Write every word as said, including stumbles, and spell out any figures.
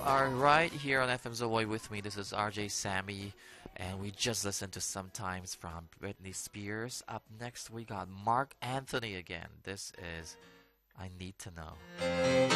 are right here on F M Zoe with me. This is R J Sammy, and we just listened to Sometimes from Britney Spears. Up next, we got Mark Anthony again. This is I Need to Know.